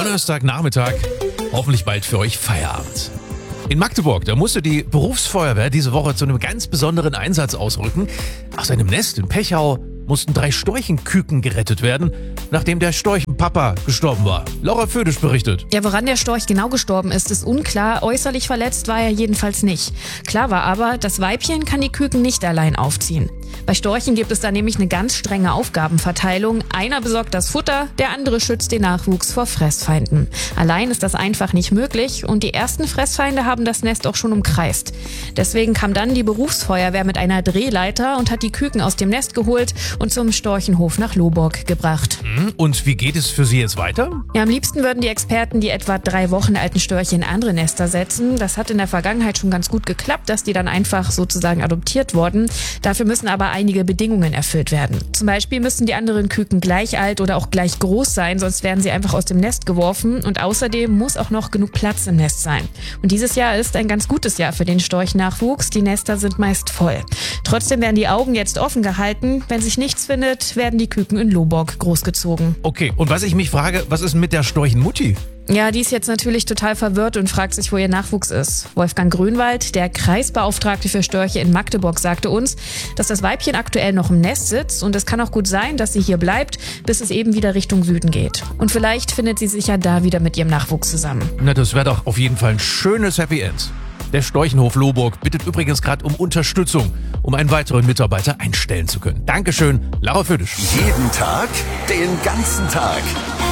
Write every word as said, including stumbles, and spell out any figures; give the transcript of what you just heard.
Donnerstagnachmittag, hoffentlich bald für euch Feierabend. In Magdeburg, da musste die Berufsfeuerwehr diese Woche zu einem ganz besonderen Einsatz ausrücken. Aus einem Nest in Pechau mussten drei Storchenküken gerettet werden, nachdem der Storchenpapa gestorben war. Laura Födisch berichtet. Ja, woran der Storch genau gestorben ist, ist unklar. Äußerlich verletzt war er jedenfalls nicht. Klar war aber, das Weibchen kann die Küken nicht allein aufziehen. Bei Storchen gibt es da nämlich eine ganz strenge Aufgabenverteilung. Einer besorgt das Futter, der andere schützt den Nachwuchs vor Fressfeinden. Allein ist das einfach nicht möglich und die ersten Fressfeinde haben das Nest auch schon umkreist. Deswegen kam dann die Berufsfeuerwehr mit einer Drehleiter und hat die Küken aus dem Nest geholt und zum Storchenhof nach Lohburg gebracht. Und wie geht es für Sie jetzt weiter? Ja, am liebsten würden die Experten die etwa drei Wochen alten Störche in andere Nester setzen. Das hat in der Vergangenheit schon ganz gut geklappt, dass die dann einfach sozusagen adoptiert wurden. Dafür müssen aber einige Bedingungen erfüllt werden. Zum Beispiel müssen die anderen Küken gleich alt oder auch gleich groß sein, sonst werden sie einfach aus dem Nest geworfen. Und außerdem muss auch noch genug Platz im Nest sein. Und dieses Jahr ist ein ganz gutes Jahr für den Storchnachwuchs. Die Nester sind meist voll. Trotzdem werden die Augen jetzt offen gehalten. Wenn sich nichts findet, werden die Küken in Lohburg großgezogen. Okay, und was ich mich frage, was ist mit der Storchenmutti? Ja, die ist jetzt natürlich total verwirrt und fragt sich, wo ihr Nachwuchs ist. Wolfgang Grünwald, der Kreisbeauftragte für Störche in Magdeburg, sagte uns, dass das Weibchen aktuell noch im Nest sitzt und es kann auch gut sein, dass sie hier bleibt, bis es eben wieder Richtung Süden geht. Und vielleicht findet sie sich ja da wieder mit ihrem Nachwuchs zusammen. Na, das wäre doch auf jeden Fall ein schönes Happy End. Der Storchenhof Lohburg bittet übrigens gerade um Unterstützung, um einen weiteren Mitarbeiter einstellen zu können. Dankeschön, Laura Födisch. Jeden Tag, den ganzen Tag.